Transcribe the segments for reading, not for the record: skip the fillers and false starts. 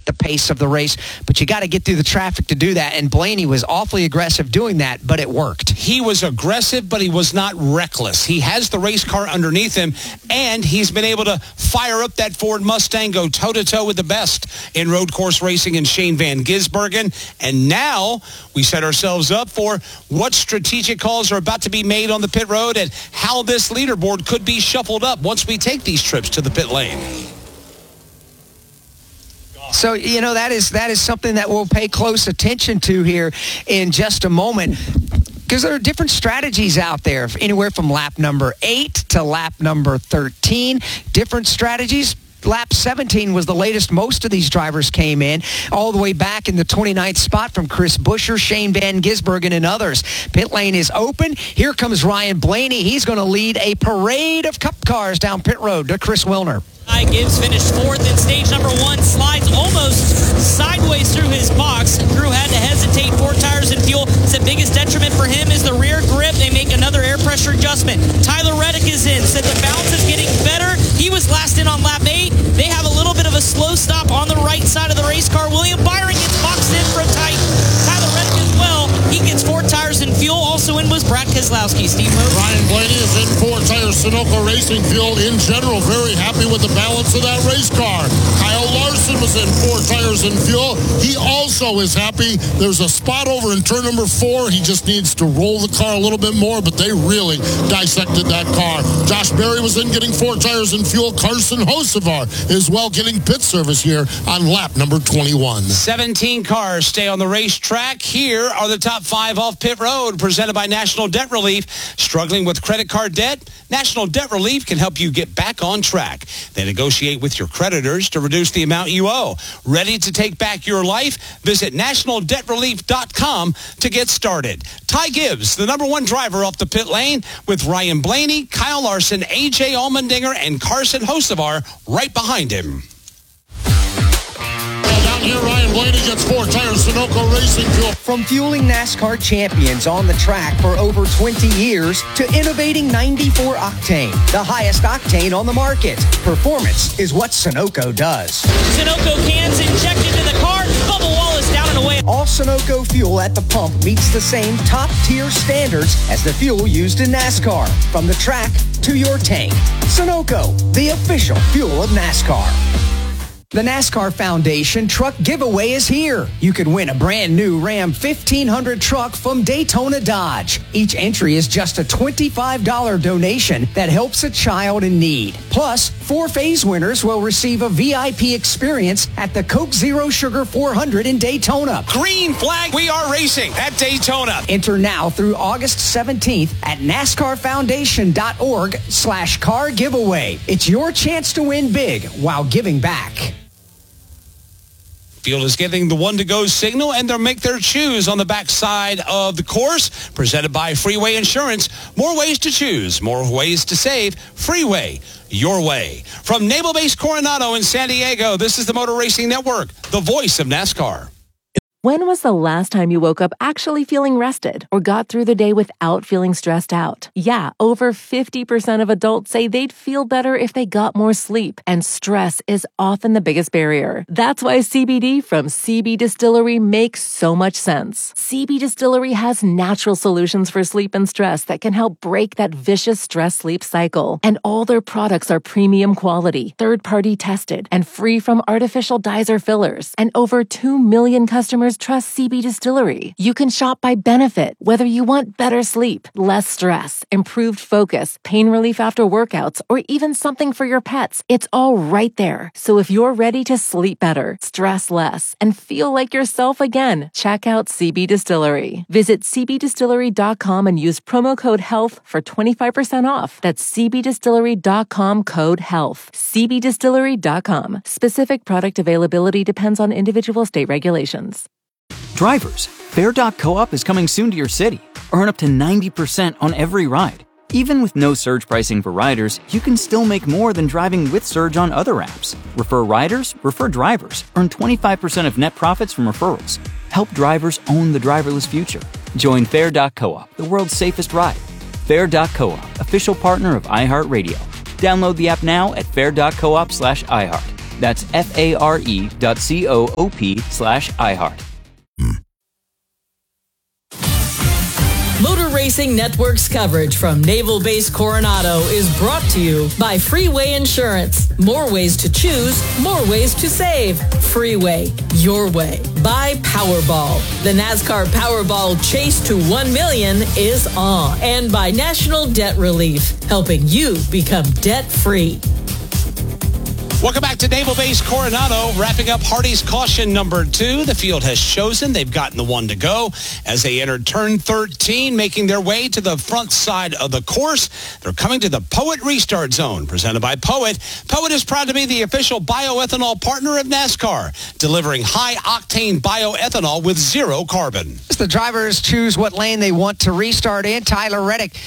the pace of the race, but you got to get through the traffic to do that, and Blaney was awfully aggressive doing that, but it worked. He was aggressive, but he was not reckless. He has the race car underneath him, and he's been able to fire up that Ford Mustang, go toe-to-toe with the best in road course racing in Shane Van Gisbergen. And now we set ourselves up for what strategic calls are about to be made on the pit road and how this leaderboard could be shuffled up once we take these trips to the pit lane. So, that is something that we'll pay close attention to here in just a moment, because there are different strategies out there, anywhere from lap number 8 to lap number 13. Different strategies. Lap 17 was the latest most of these drivers came in, all the way back in the 29th spot from Chris Buescher, Shane Van Gisbergen, and others. Pit lane is open. Here comes Ryan Blaney. He's going to lead a parade of Cup cars down pit road to Chris Wilner. Gibbs finished fourth in stage number 1, slides almost sideways through his box. Crew had to hesitate. 4 tires and fuel. The biggest detriment for him is the rear grip. They make another air pressure adjustment. Tyler Reddick is in. Said the balance is getting better. He was last in on lap 8. They have a little bit of a slow stop on the right side of the race car. William Byron gets boxed in for a tight. Tyler Reddick as well. He gets 4 tires and fuel. Also in was Brad Keselowski. Steve Mose. Ryan Blaney is in 4 tires. Sunoco Racing Fuel in general very happy with the balance of that race car. Kyle Larson was in 4 tires and fuel. He also is happy. There's a spot over in turn number 4. He just needs to roll the car a little bit more, but they really dissected that car. Josh Berry was in getting 4 tires and fuel. Carson Hocevar is well getting pit service here on lap number 21. 17 cars stay on the racetrack. Here are the top 5 off pit road, presented by National Debt Relief. Struggling with credit card debt? National Debt Relief can help you get back on track. They negotiate with your creditors to reduce the amount you owe. Ready to take back your life? Visit nationaldebtrelief.com to get started. Ty Gibbs, the number 1 driver off the pit lane, with Ryan Blaney, Kyle Larson, AJ Allmendinger, and Carson Hocevar right behind him. Here, Ryan Blaney gets 4 tires, Sunoco Racing Fuel. From fueling NASCAR champions on the track for over 20 years to innovating 94 octane, the highest octane on the market. Performance is what Sunoco does. Sunoco cans injected to the car. Bubba Wallace down and away. All Sunoco fuel at the pump meets the same top-tier standards as the fuel used in NASCAR. From the track to your tank. Sunoco, the official fuel of NASCAR. The NASCAR Foundation Truck Giveaway is here. You can win a brand new Ram 1500 truck from Daytona Dodge. Each entry is just a $25 donation that helps a child in need. Plus, 4 phase winners will receive a VIP experience at the Coke Zero Sugar 400 in Daytona. Green flag, we are racing at Daytona. Enter now through August 17th at NASCARFoundation.org/car giveaway. It's your chance to win big while giving back. Field is giving the 1-to-go signal, and they'll make their choose on the backside of the course. Presented by Freeway Insurance. More ways to choose, more ways to save. Freeway, your way. From Naval Base Coronado in San Diego, this is the Motor Racing Network, the voice of NASCAR. When was the last time you woke up actually feeling rested or got through the day without feeling stressed out? Yeah, over 50% of adults say they'd feel better if they got more sleep, and stress is often the biggest barrier. That's why CBD from CB Distillery makes so much sense. CB Distillery has natural solutions for sleep and stress that can help break that vicious stress-sleep cycle. And all their products are premium quality, third-party tested, and free from artificial dyes or fillers. And over 2 million customers trust CB Distillery. You can shop by benefit, whether you want better sleep, less stress, improved focus, pain relief after workouts, or even something for your pets. It's all right there. So if you're ready to sleep better, stress less, and feel like yourself again, check out CB Distillery. Visit cbdistillery.com and use promo code HEALTH for 25% off. That's cbdistillery.com, code HEALTH. cbdistillery.com. Specific product availability depends on individual state regulations. Drivers, Fair.coop is coming soon to your city. Earn up to 90% on every ride. Even with no surge pricing for riders, you can still make more than driving with Surge on other apps. Refer riders, refer drivers. Earn 25% of net profits from referrals. Help drivers own the driverless future. Join Fair.coop, the world's safest ride. Fair.coop, official partner of iHeartRadio. Download the app now at fair.coop/iHeart. That's FARE.coop/iHeart. Motor Racing Network's coverage from Naval Base Coronado is brought to you by Freeway Insurance. More ways to choose, more ways to save. Freeway, your way. By Powerball. The NASCAR Powerball Chase to 1 million is on. And by National Debt Relief, helping you become debt-free. Welcome back to Naval Base Coronado. Wrapping up Hardy's Caution number 2. The field has chosen. They've gotten the one to go as they enter turn 13, making their way to the front side of the course. They're coming to the Poet Restart Zone, presented by Poet. Poet is proud to be the official bioethanol partner of NASCAR, delivering high-octane bioethanol with zero carbon. As the drivers choose what lane they want to restart in, Tyler Reddick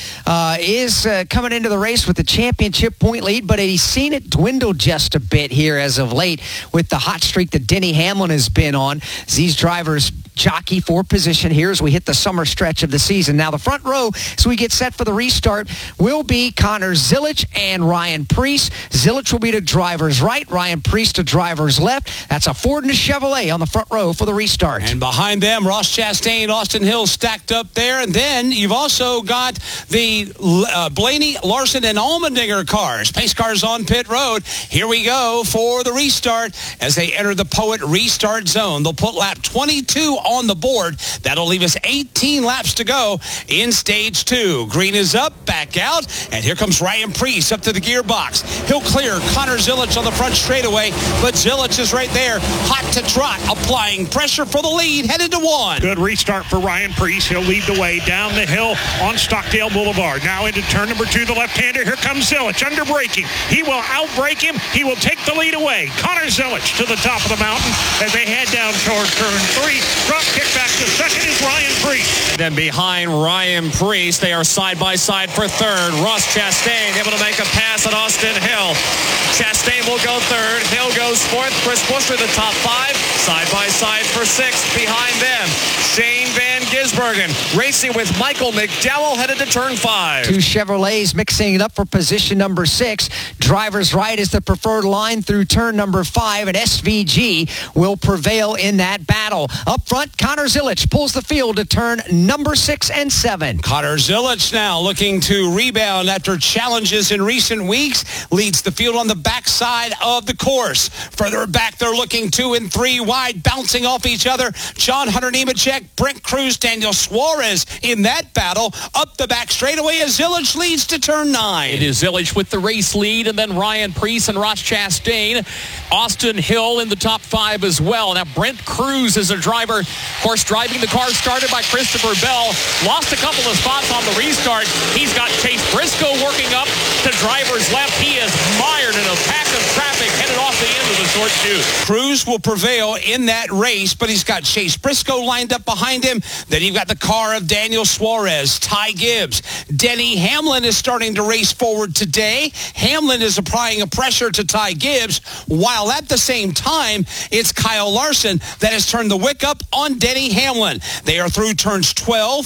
is coming into the race with the championship point lead, but he's seen it dwindle just a bit here as of late with the hot streak that Denny Hamlin has been on. As these drivers jockey for position here as we hit the summer stretch of the season. Now the front row, as we get set for the restart, will be Connor Zilisch and Ryan Preece. Zilisch will be to driver's right, Ryan Preece to driver's left. That's a Ford and a Chevrolet on the front row for the restart. And behind them, Ross Chastain, Austin Hill stacked up there. And then you've also got the Blaney, Larson, and Allmendinger cars. Pace cars on pit road. Here we go for the restart as they enter the Poet Restart Zone. They'll put lap 22 on the board. That'll leave us 18 laps to go in stage 2. Green is up, back out, and here comes Ryan Preece up to the gearbox. He'll clear Connor Zilisch on the front straightaway, but Zilisch is right there, hot to trot, applying pressure for the lead, headed to 1. Good restart for Ryan Preece. He'll lead the way down the hill on Stockdale Boulevard. Now into turn number 2, the left-hander. Here comes Zilisch, under braking. He will outbrake him. He will take the lead away. Connor Zilisch to the top of the mountain as they head down toward turn 3. Drop kick back to second is Ryan Preece. Then behind Ryan Preece, they are side by side for third. Ross Chastain able to make a pass at Austin Hill. Chastain will go third. Hill goes fourth. Chris Buescher the top 5. Side by side for sixth. Behind them, Shane Van Gisbergen racing with Michael McDowell headed to turn 5. 2 Chevrolets mixing it up for position number 6. Driver's right is the preferred line through turn number 5, and SVG will prevail in that battle. Up front, Connor Zilisch pulls the field to turn number 6 and 7. Connor Zilisch now looking to rebound after challenges in recent weeks. Leads the field on the backside of the course. Further back, they're looking 2 and 3 wide, bouncing off each other. John Hunter Nemechek, Brent Cruz, Daniel Suarez in that battle. Up the back straightaway as Zilisch leads to turn 9. It is Zilisch with the race lead, and then Ryan Preece and Ross Chastain. Austin Hill in the top 5 as well. Now Brent Cruz is a driver, of course, driving the car started by Christopher Bell. Lost a couple of spots on the restart. He's got Chase Briscoe working up to driver's left. He is mired in a pack of traffic headed off the end of the short chute. Cruz will prevail in that race, but he's got Chase Briscoe lined up behind him. Then you've got the car of Daniel Suarez, Ty Gibbs. Denny Hamlin is starting to race forward today. Hamlin is applying a pressure to Ty Gibbs, while at the same time, it's Kyle Larson that has turned the wick up on Denny Hamlin. They are through turns 12,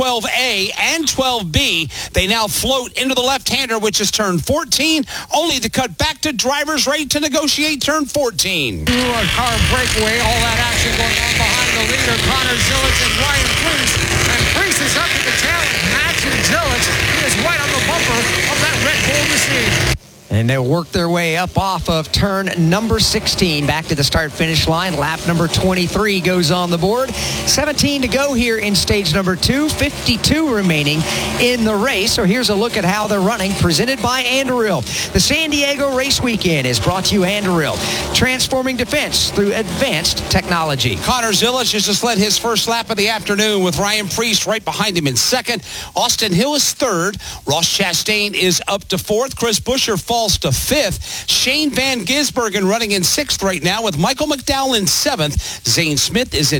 12A, and 12B. They now float into the left-hander, which is turn 14, only to cut back to driver's right to negotiate turn 14. Car breakaway, all that action going on behind the leader, Connor Zilisch and Ryan Preece. And Preece is up to the tail. Matthew Zilisch, he is right on the bumper of that Red Bull machine. And they'll work their way up off of turn number 16 back to the start-finish line. Lap number 23 goes on the board. 17 to go here in stage number 2. 52 remaining in the race. So here's a look at how they're running, presented by Anduril. The San Diego Race Weekend is brought to you Anduril, transforming defense through advanced technology. Connor Zilisch has just led his first lap of the afternoon with Ryan Preece right behind him in second. Austin Hill is third. Ross Chastain is up to fourth. Chris Buescher falls to fifth. Shane Van Gisbergen running in sixth right now with Michael McDowell in seventh. Zane Smith is in eighth.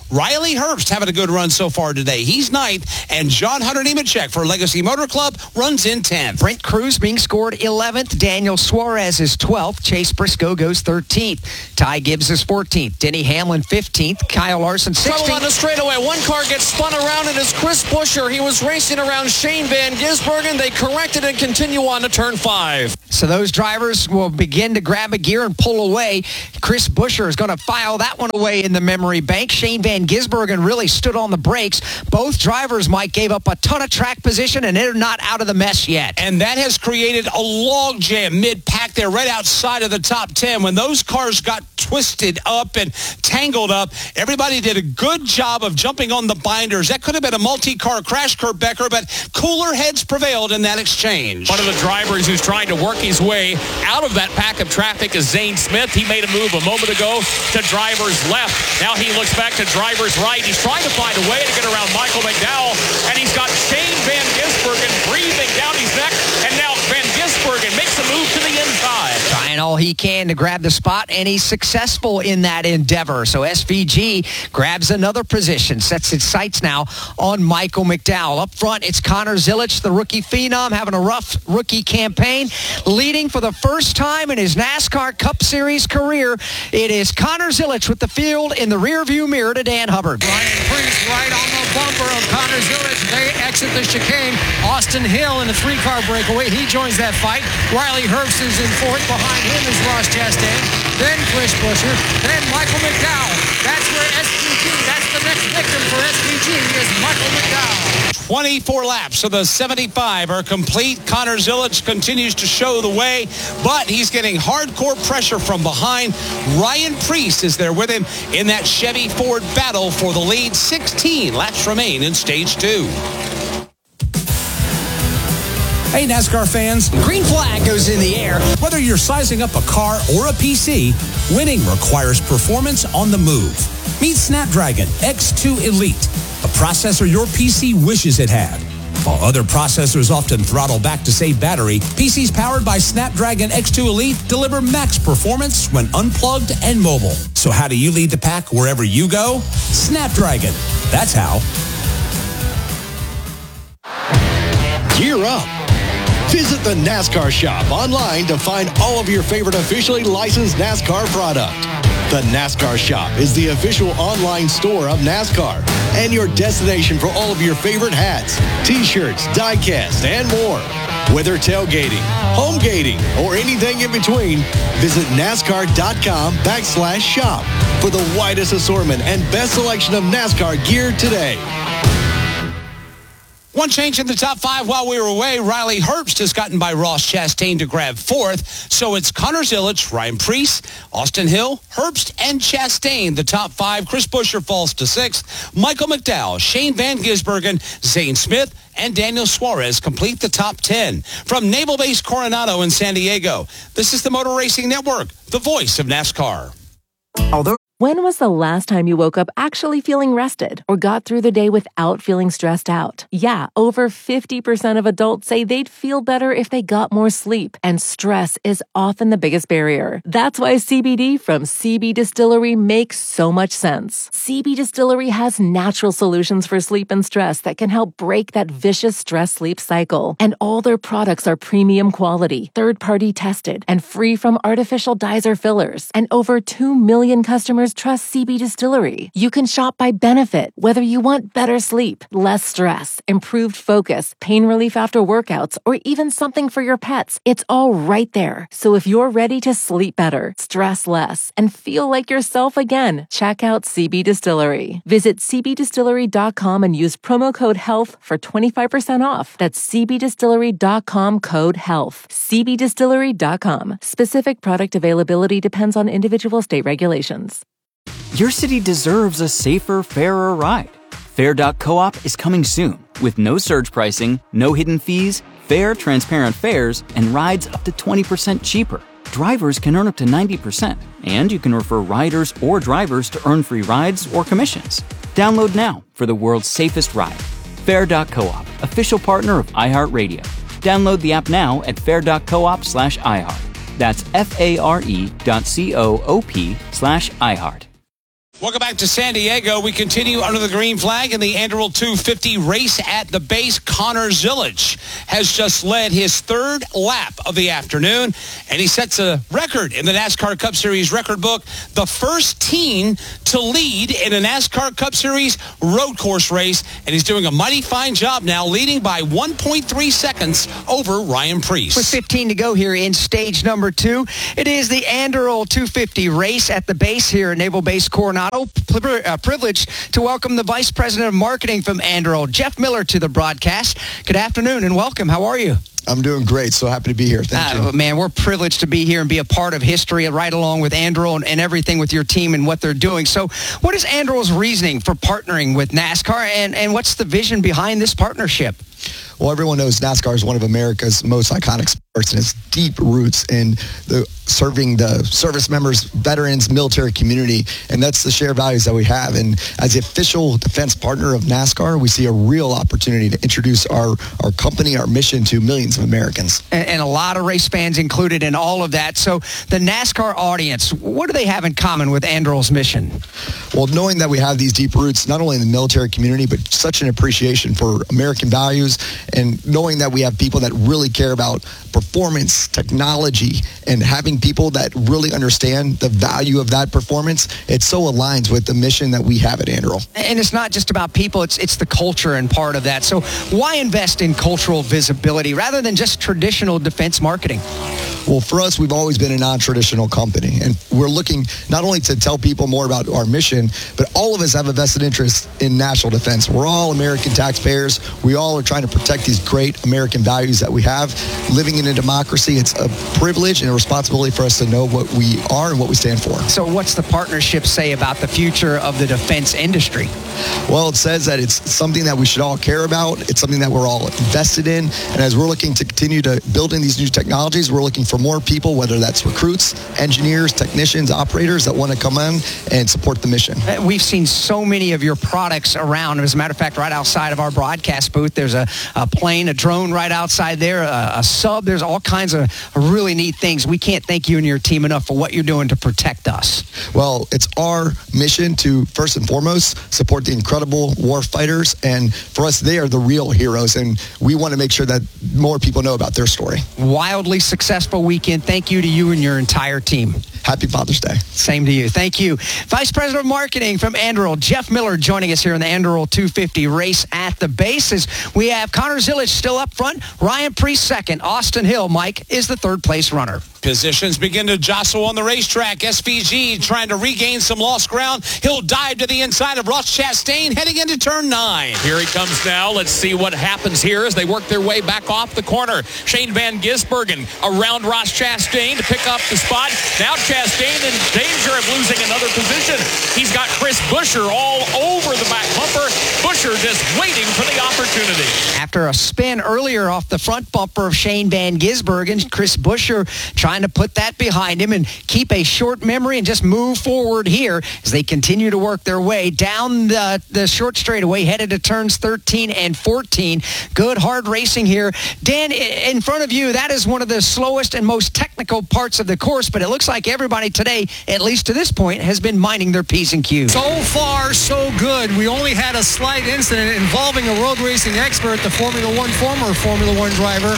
Riley Herbst having a good run so far today. He's 9th, and John Hunter Nemechek for Legacy Motor Club runs in 10th. Brent Cruz being scored 11th. Daniel Suarez is 12th. Chase Briscoe goes 13th. Ty Gibbs is 14th. Denny Hamlin 15th. Kyle Larson 16th. Trouble on the straightaway. One car gets spun around, and it's Chris Buescher. He was racing around Shane Van Gisbergen. They corrected and continue on to turn 5. So those drivers will begin to grab a gear and pull away. Chris Buescher is going to file that one away in the memory bank. Shane Van Gisbergen really stood on the brakes. Both drivers, Mike, gave up a ton of track position, and they're not out of the mess yet. And that has created a log jam mid-pack there right outside of the top 10. When those cars got twisted up and tangled up, everybody did a good job of jumping on the binders. That could have been a multi-car crash, Kurt Becker, but cooler heads prevailed in that exchange. One of the drivers who's trying to work his way out of that pack of traffic is Zane Smith. He made a move a moment ago to driver's left. Now he looks back to driver's right. He's trying to find a way to get around Michael McDowell, and he's got Shane Van Gisbergen breathing down his neck, and now Van Gisbergen makes a move to the inside. Trying all he can to grab the spot, and he's successful in that endeavor. So SVG grabs another position, sets its sights now on Michael McDowell. Up front, it's Connor Zilisch, the rookie phenom, having a rough rookie campaign. Leading for the first time in his NASCAR Cup Series career, it is Connor Zilisch with the field in the rearview mirror to Dan Hubbard. Ryan Preece right on the bumper of Connor Zilisch. They exit the chicane. Austin Hill in a 3-car breakaway. He joins that fight. Riley Herbst is in 4th. Behind him is Ross Chastain. Then Chris Buescher. Then Michael McDowell. That's where SVG, that's the next victim for SVG, is Michael McDowell. 24 laps of the 75 are complete. Connor Zilisch continues to show the way, but he's getting hardcore pressure from behind. Ryan Preece is there with him in that Chevy Ford battle for the lead. 16 laps remain in stage 2. Hey, NASCAR fans. Green flag goes in the air. Whether you're sizing up a car or a PC, winning requires performance on the move. Meet Snapdragon X2 Elite, a processor your PC wishes it had. While other processors often throttle back to save battery, PCs powered by Snapdragon X2 Elite deliver max performance when unplugged and mobile. So how do you lead the pack wherever you go? Snapdragon. That's how. Gear up. Visit the NASCAR shop online to find all of your favorite officially licensed NASCAR product. The NASCAR shop is the official online store of NASCAR and your destination for all of your favorite hats, t-shirts, diecast, and more. Whether tailgating, home gating, or anything in between, visit NASCAR.com/shop for the widest assortment and best selection of NASCAR gear today. One change in the top 5 while we were away. Riley Herbst has gotten by Ross Chastain to grab 4th. So it's Connor Zilisch, Ryan Preece, Austin Hill, Herbst, and Chastain. The top 5. Chris Buescher falls to 6th. Michael McDowell, Shane Van Gisbergen, Zane Smith, and Daniel Suarez complete the top 10. From Naval Base Coronado in San Diego, this is the Motor Racing Network, the voice of NASCAR. When was the last time you woke up actually feeling rested or got through the day without feeling stressed out? Yeah, over 50% of adults say they'd feel better if they got more sleep, and stress is often the biggest barrier. That's why CBD from CB Distillery makes so much sense. CB Distillery has natural solutions for sleep and stress that can help break that vicious stress-sleep cycle. And all their products are premium quality, third-party tested, and free from artificial dyes or fillers. And over 2 million customers trust CB Distillery. You can shop by benefit, whether you want better sleep, less stress, improved focus, pain relief after workouts, or even something for your pets. It's all right there. So if you're ready to sleep better, stress less, and feel like yourself again, check out CB Distillery. Visit cbdistillery.com and use promo code HEALTH for 25% off. That's cbdistillery.com, code HEALTH. cbdistillery.com. Specific product availability depends on individual state regulations. Your city deserves a safer, fairer ride. Fair.coop is coming soon with no surge pricing, no hidden fees, fair, transparent fares, and rides up to 20% cheaper. Drivers can earn up to 90%, and you can refer riders or drivers to earn free rides or commissions. Download now for the world's safest ride. Fair.coop, official partner of iHeartRadio. Download the app now at fair.coop/iHeart. That's FARE.coop/iHeart. Welcome back to San Diego. We continue under the green flag in the Anduril 250 race at the base. Connor Zilisch has just led his third lap of the afternoon, and he sets a record in the NASCAR Cup Series record book. The first teen to lead in a NASCAR Cup Series road course race, and he's doing a mighty fine job now, leading by 1.3 seconds over Ryan Preece. With 15 to go here in stage number 2, it is the Anduril 250 race at the base here at Naval Base Coronado. Privileged to welcome the Vice President of Marketing from Anduril, Jeff Miller, to the broadcast. Good afternoon and welcome. How are you? I'm doing great. So happy to be here. Thank you. Man, we're privileged to be here and be a part of history right along with Anduril and everything with your team and what they're doing. So what is Anduril's reasoning for partnering with NASCAR, and what's the vision behind this partnership? Well, everyone knows NASCAR is one of America's most iconic sports, and its deep roots in serving the service members, veterans, military community, and that's the shared values that we have. And as the official defense partner of NASCAR, we see a real opportunity to introduce our company, our mission to millions of Americans. And a lot of race fans included in all of that. So the NASCAR audience, what do they have in common with Anduril's mission? Well, knowing that we have these deep roots, not only in the military community, but such an appreciation for American values, and knowing that we have people that really care about performance, technology, and having people that really understand the value of that performance, it so aligns with the mission that we have at Anduril. And it's not just about people, it's the culture and part of that. So why invest in cultural visibility rather than just traditional defense marketing? Well, for us, we've always been a non-traditional company, and we're looking not only to tell people more about our mission, but all of us have a vested interest in national defense. We're all American taxpayers. We all are trying to protect these great American values that we have. Living in a democracy, it's a privilege and a responsibility for us to know what we are and what we stand for. So what's the partnership say about the future of the defense industry? Well, it says that it's something that we should all care about. It's something that we're all invested in. And as we're looking to continue to build in these new technologies, we're looking for more people, whether that's recruits, engineers, technicians, operators that want to come in and support the mission. We've seen so many of your products around. As a matter of fact, right outside of our broadcast booth, there's a plane, a drone right outside there, a sub. There's all kinds of really neat things. We can't thank you and your team enough for what you're doing to protect us. Well, it's our mission to, first and foremost, support the incredible war fighters. And for us, they are the real heroes. And we want to make sure that more people know about their story. Wildly successful weekend. Thank you to you and your entire team. Happy Father's Day. Same to you. Thank you. Vice President of Marketing from Anduril, Jeff Miller, joining us here in the Anduril 250 race at the bases. We have Connor Zilisch still up front, Ryan Preece second, Austin Hill, Mike, is the third place runner. Positions begin to jostle on the racetrack. SVG trying to regain some lost ground. He'll dive to the inside of Ross Chastain, heading into turn 9. Here he comes now. Let's see what happens here as they work their way back off the corner. Shane Van Gisbergen around Ross Chastain to pick up the spot. Now Chastain in danger of losing another position. He's got Chris Buescher all over the back bumper. Buescher just waiting for the opportunity. After a spin earlier off the front bumper of Shane Van Gisbergen, Chris Buescher trying to put that behind him and keep a short memory and just move forward here as they continue to work their way down the short straightaway, headed to turns 13 and 14. Good, hard racing here. Dan, in front of you, that is one of the slowest and most technical parts of the course, but it looks like everybody today, at least to this point, has been minding their P's and Q's. So far, so good. We only had a slight incident involving a road racing expert, the former Formula One driver,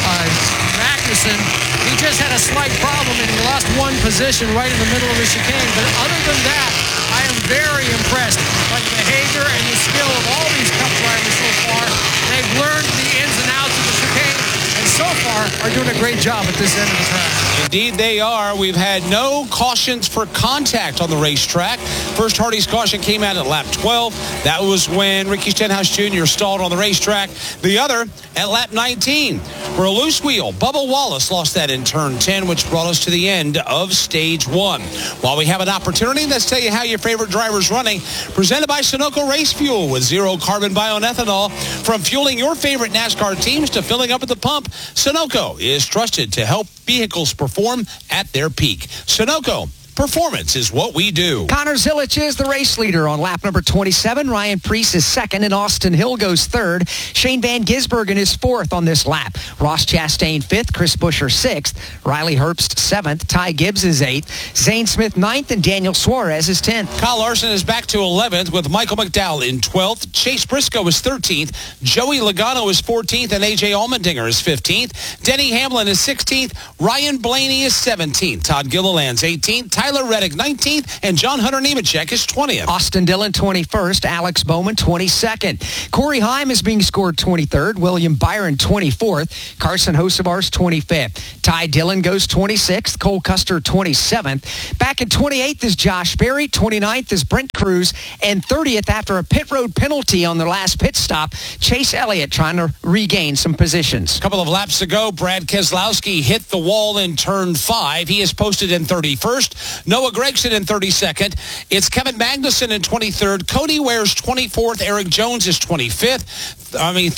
Magnussen. He just had a slight problem and he lost one position right in the middle of the chicane. But other than that, I am very impressed by the behavior and the skill of all these Cup drivers so far. They've learned the ins and outs of the chicane and so far are doing a great job at this end of the track. Indeed they are. We've had no cautions for contact on the racetrack. First Hardy's caution came out at lap 12. That was when Ricky Stenhouse Jr. stalled on the racetrack. The other at lap 19 for a loose wheel. Bubba Wallace lost that in turn 10, which brought us to the end of stage 1. While we have an opportunity, let's tell you how your favorite driver's running. Presented by Sunoco Race Fuel with zero carbon bioethanol. From fueling your favorite NASCAR teams to filling up at the pump, Sunoco is trusted to help vehicles perform at their peak. Sunoco, Performance is what we do. Connor Zilic is the race leader on lap number 27. Ryan Preece is second, and Austin Hill goes third. Shane Van Gisbergen is fourth on this lap. Ross Chastain fifth, Chris Buescher sixth, Riley Herbst seventh, Ty Gibbs is eighth, Zane Smith ninth, and Daniel Suarez is 10th. Kyle Larson is back to 11th with Michael McDowell in 12th. Chase Briscoe is 13th. Joey Logano is 14th, and A.J. Allmendinger is 15th. Denny Hamlin is 16th. Ryan Blaney is 17th. Todd Gilliland's 18th. Tyler Reddick 19th, and John Hunter Nemechek is 20th. Austin Dillon 21st, Alex Bowman 22nd. Corey Heim is being scored 23rd. William Byron 24th. Carson Hocevar's 25th. Ty Dillon goes 26th. Cole Custer 27th. Back in 28th is Josh Berry. 29th is Brent Cruz. And 30th, after a pit road penalty on their last pit stop, Chase Elliott trying to regain some positions. A couple of laps to go. Brad Keselowski hit the wall in turn 5. He is posted in 31st. Noah Gragson in 32nd. It's Kevin Magnussen in 23rd. Cody Ware's 24th. Eric Jones is 35th,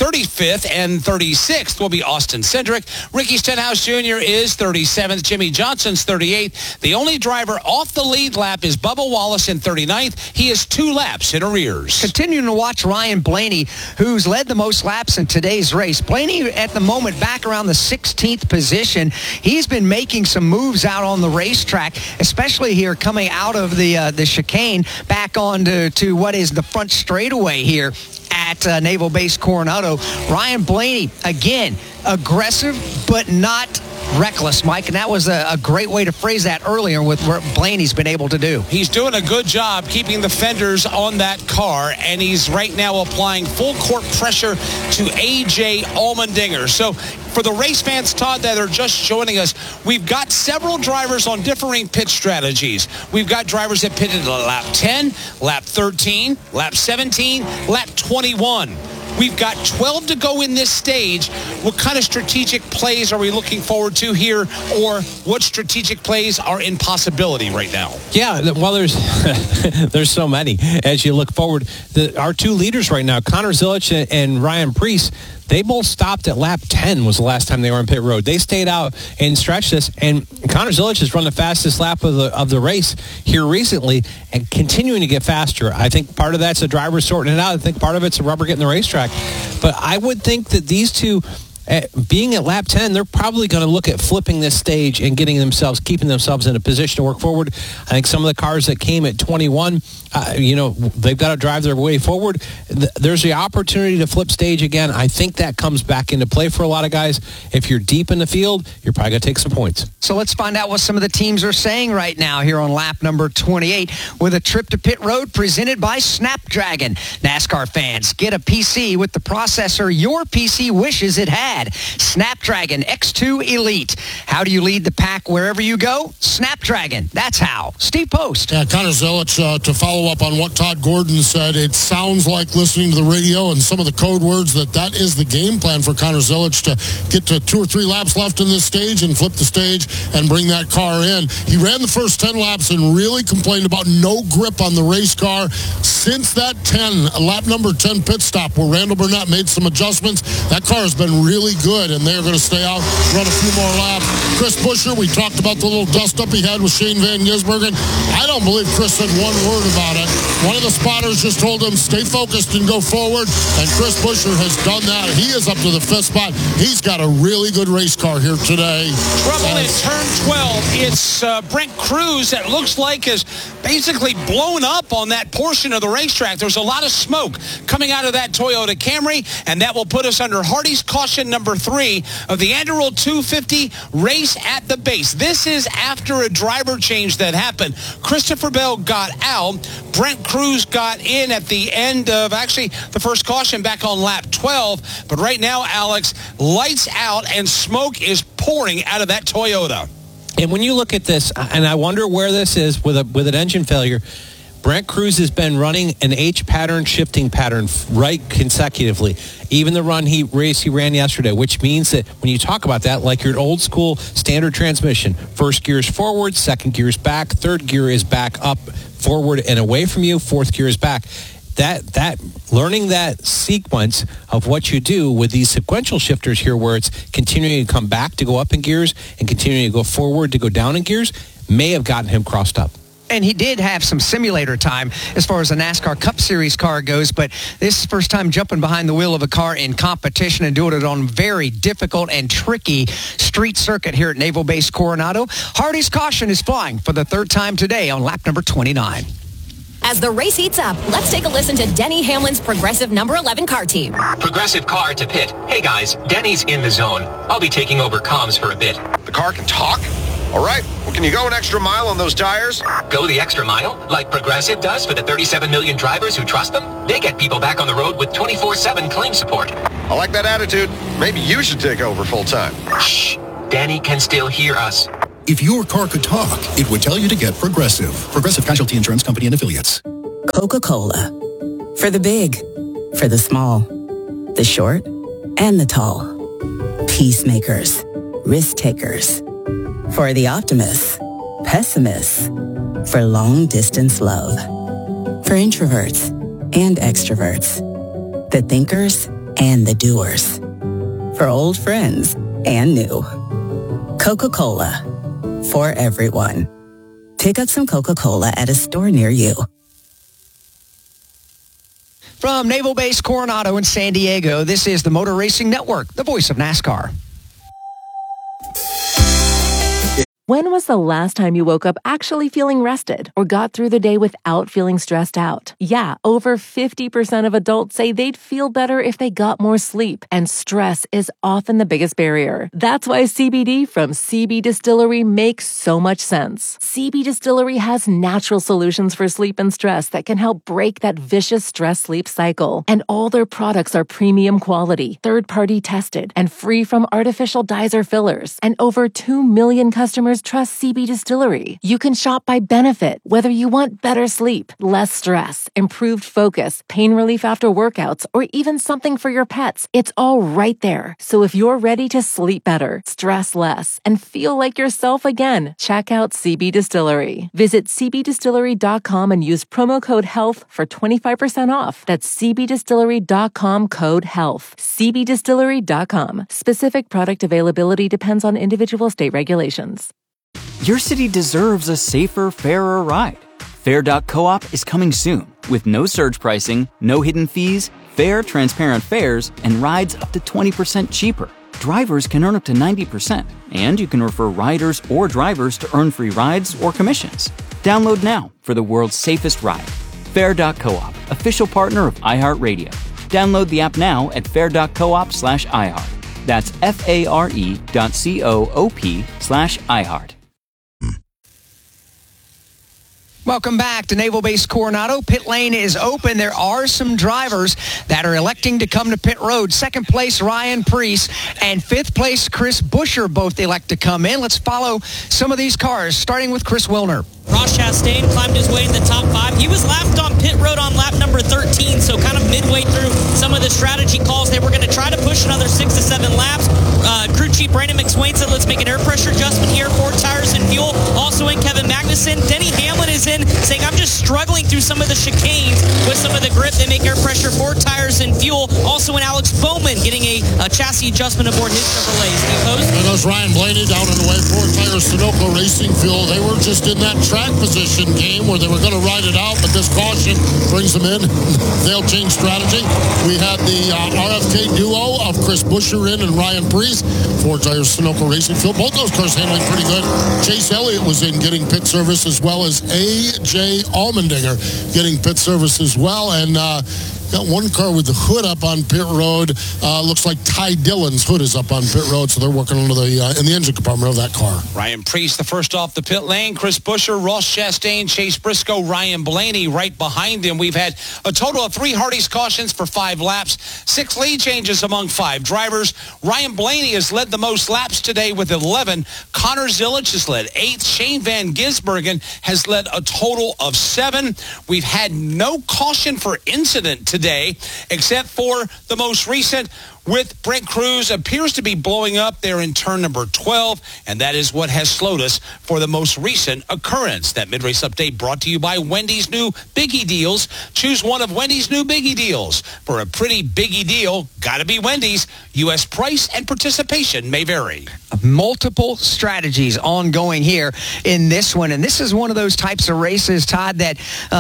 and 36th will be Austin Cindric. Ricky Stenhouse Jr. is 37th. Jimmy Johnson's 38th. The only driver off the lead lap is Bubba Wallace in 39th. He is 2 laps in arrears. Continuing to watch Ryan Blaney, who's led the most laps in today's race. Blaney, at the moment, back around the 16th position. He's been making some moves out on the racetrack, especially here coming out of the chicane back onto to what is the front straightaway here at Naval Base Coronado. Ryan Blaney, again, aggressive, but not reckless, Mike, and that was a great way to phrase that earlier with what Blaney's been able to do. He's doing a good job keeping the fenders on that car, and he's right now applying full court pressure to A.J. Allmendinger. So for the race fans, Todd, that are just joining us, we've got several drivers on differing pit strategies. We've got drivers that pitted at lap 10, lap 13, lap 17, lap 21. We've got 12 to go in this stage. What kind of strategic plays are we looking forward to here, or what strategic plays are in possibility right now? Yeah, well, there's so many. As you look forward, our 2 leaders right now, Connor Zilic and Ryan Preece, they both stopped at lap 10 was the last time they were on pit road. They stayed out and stretched this, and Connor Zilic has run the fastest lap of the race here recently and continuing to get faster. I think part of that's the driver sorting it out. I think part of it's the rubber getting the racetrack. But I would think that these two, being at lap 10, they're probably going to look at flipping this stage and keeping themselves in a position to work forward. I think some of the cars that came at 21, they've got to drive their way forward. There's the opportunity to flip stage again. I think that comes back into play for a lot of guys. If you're deep in the field, you're probably going to take some points. So let's find out what some of the teams are saying right now here on lap number 28 with a trip to pit road presented by Snapdragon. NASCAR fans, get a PC with the processor your PC wishes it had. Snapdragon X2 Elite. How do you lead the pack wherever you go? Snapdragon. That's how. Steve Post. Yeah, Connor Zilic, to follow up on what Todd Gordon said, it sounds like listening to the radio and some of the code words that is the game plan for Connor Zilic to get to 2 or 3 laps left in this stage and flip the stage and bring that car in. He ran the first 10 laps and really complained about no grip on the race car. Since that lap number 10 pit stop where Randall Burnett made some adjustments, that car has been really good, and they're going to stay out, run a few more laps. Chris Buescher, we talked about the little dust-up he had with Shane Van Gisbergen. I don't believe Chris said one word about it. One of the spotters just told him, stay focused and go forward, and Chris Buescher has done that. He is up to the 5th spot. He's got a really good race car here today. Trouble in turn 12. It's Brent Cruz that looks like is basically blown up on that portion of the racetrack. There's a lot of smoke coming out of that Toyota Camry, and that will put us under Hardy's caution number 3 of the Anduril 250 race at the base. This is after a driver change that happened. Christopher Bell got out. Brent Cruz got in at the end of actually the first caution back on lap 12. But right now, Alex, lights out and smoke is pouring out of that Toyota. And when you look at this, and I wonder where this is with an engine failure, Brent Cruz has been running an H pattern, shifting pattern right consecutively. Even the race he ran yesterday, which means that when you talk about that, like your old school standard transmission, first gear is forward, second gear is back, third gear is back up, forward and away from you, fourth gear is back. That learning that sequence of what you do with these sequential shifters here, where it's continuing to come back to go up in gears and continuing to go forward to go down in gears, may have gotten him crossed up. And he did have some simulator time as far as a NASCAR Cup Series car goes, but this is his first time jumping behind the wheel of a car in competition and doing it on very difficult and tricky street circuit here at Naval Base Coronado. Hardy's caution is flying for the third time today on lap number 29. As the race heats up, let's take a listen to Denny Hamlin's Progressive number 11 car team. Progressive car to pit. Hey guys, Denny's in the zone. I'll be taking over comms for a bit. The car can talk? All right. Well, can you go an extra mile on those tires? Go the extra mile, like Progressive does for the 37 million drivers who trust them? They get people back on the road with 24/7 claim support. I like that attitude. Maybe you should take over full time. Shh. Danny can still hear us. If your car could talk, it would tell you to get Progressive. Progressive Casualty Insurance Company and Affiliates. Coca-Cola. For the big, for the small, the short, and the tall. Peacemakers, risk takers. For the optimists, pessimists. For long-distance love. For introverts and extroverts. The thinkers and the doers. For old friends and new. Coca-Cola. For everyone. Pick up some Coca-Cola at a store near you. From Naval Base Coronado in San Diego, this is the Motor Racing Network, the voice of NASCAR. When was the last time you woke up actually feeling rested or got through the day without feeling stressed out? Yeah, over 50% of adults say they'd feel better if they got more sleep, and stress is often the biggest barrier. That's why CBD from CB Distillery makes so much sense. CB Distillery has natural solutions for sleep and stress that can help break that vicious stress-sleep cycle. And all their products are premium quality, third-party tested, and free from artificial dyes or fillers. And over 2 million customers trust CB Distillery. You can shop by benefit, whether you want better sleep, less stress, improved focus, pain relief after workouts, or even something for your pets. It's all right there. So if you're ready to sleep better, stress less, and feel like yourself again, check out CB Distillery. Visit cbdistillery.com and use promo code HEALTH for 25% off. That's cbdistillery.com code HEALTH. cbdistillery.com. Specific product availability depends on individual state regulations. Your city deserves a safer, fairer ride. Fair.coop is coming soon with no surge pricing, no hidden fees, fair, transparent fares, and rides up to 20% cheaper. Drivers can earn up to 90%, and you can refer riders or drivers to earn free rides or commissions. Download now for the world's safest ride. Fair.coop, official partner of iHeartRadio. Download the app now at fair.coop/iHeart. That's FARE.coop/iHeart. Welcome back to Naval Base Coronado. Pit lane is open. There are some drivers that are electing to come to pit road. Second place, Ryan Preece, and fifth place, Chris Buescher, both elect to come in. Let's follow some of these cars, starting with Chris Wilner. Ross Chastain climbed his way in the top 5. He was lapped on pit road on lap number 13, so kind of midway through some of the strategy calls, they were going to try to push another 6 to 7 laps. Crew chief Brandon McSwain said, let's make an air pressure adjustment here, 4 tires and fuel. Also in Kevin Magnussen. Denny Hamlin is in, saying, I'm just struggling through some of the chicanes with some of the grip. They make air pressure, 4 tires and fuel. Also in Alex Bowman getting a chassis adjustment aboard his Chevrolet. And those Ryan Blaney down in the way, 4 tires, Sunoco Racing Fuel. They were just in that track position game where they were going to ride it out, but this caution brings them in. They'll change strategy. We had the RFK duo of Chris Buescher in and Ryan Preece. 4 tires, Sunoco Racing Fuel. Both those cars handling pretty good. Chase Elliott was in getting pit service, as well as A.J. Allmendinger getting pit service as well. And got one car with the hood up on pit road. Looks like Ty Dillon's hood is up on pit road, so they're working under the in the engine compartment of that car. Ryan Preece, the first off the pit lane. Chris Buescher, Ross Chastain, Chase Briscoe, Ryan Blaney right behind him. We've had a total of 3 Hardy's cautions for 5 laps, 6 lead changes among 5 drivers. Ryan Blaney has led the most laps today with 11. Connor Zilisch has led 8. Shane Van Gisbergen has led a total of 7. We've had no caution for incident today, except for the most recent with Brent Cruz appears to be blowing up there in turn number 12, and that is what has slowed us for the most recent occurrence. That mid-race update brought to you by Wendy's new Biggie Deals. Choose one of Wendy's new Biggie Deals. For a pretty biggie deal, gotta be Wendy's. U.S. price and participation may vary. Multiple strategies ongoing here in this one, and this is one of those types of races, Todd, that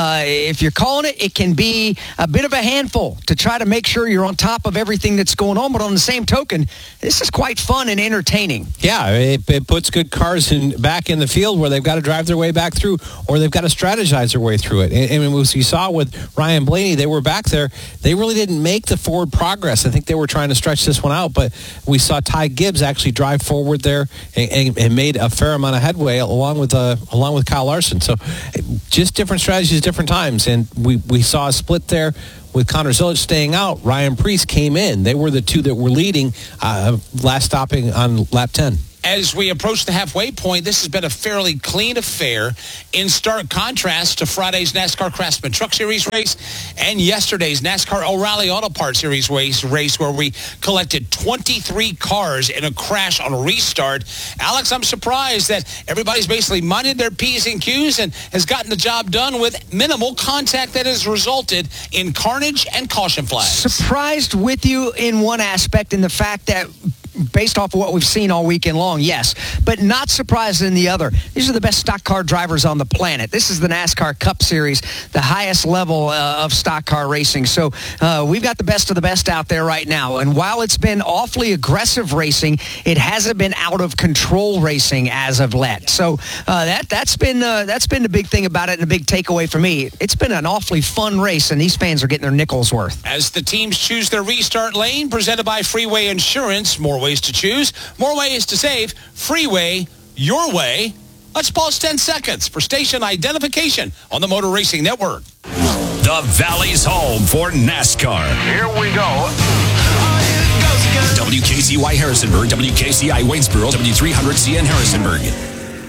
if you're calling it, it can be a bit of a handful to try to make sure you're on top of everything that's going on, but on the same token, this is quite fun and entertaining. Yeah, it puts good cars back in the field where they've got to drive their way back through, or they've got to strategize their way through it. And as you saw with Ryan Blaney, they were back there. They really didn't make the forward progress. I think they were trying to stretch this one out, but we saw Ty Gibbs actually drive forward there and made a fair amount of headway along with Kyle Larson. So just different strategies, different times. And we saw a split there with Connor Zilic staying out. Ryan Preece came in. They were the two that were leading last stopping on lap 10. As we approach the halfway point, this has been a fairly clean affair in stark contrast to Friday's NASCAR Craftsman Truck Series race and yesterday's NASCAR O'Reilly Auto Parts Series race where we collected 23 cars in a crash on a restart. Alex, I'm surprised that everybody's basically minded their P's and Q's and has gotten the job done with minimal contact that has resulted in carnage and caution flags. Surprised with you in one aspect, in the fact that based off of what we've seen all weekend long, yes, but not surprised in the other. These are the best stock car drivers on the planet. This is the NASCAR Cup Series, the highest level of stock car racing. So we've got the best of the best out there right now. And while it's been awfully aggressive racing, it hasn't been out of control racing as of late. So that's been the big thing about it and a big takeaway for me. It's been an awfully fun race, and these fans are getting their nickels worth. As the teams choose their restart lane, presented by Freeway Insurance, more ways to choose, more ways to save. Freeway, your way. Let's pause 10 seconds for station identification on the Motor Racing Network. The Valley's home for NASCAR. Here we go. WKCY Harrisonburg, WKCI Waynesboro, W300CN Harrisonburg.